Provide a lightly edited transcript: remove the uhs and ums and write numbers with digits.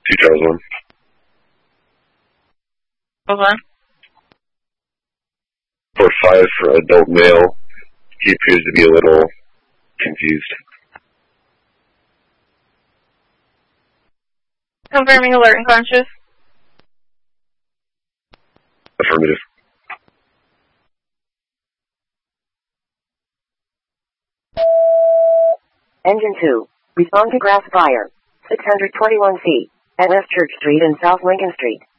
2 Charles 1. Okay. 4-5 for adult male. He appears to be a little confused. Confirming alert and conscious. Affirmative. Engine 2. Respond to grass fire. 621 feet. At West Church Street and South Lincoln Street.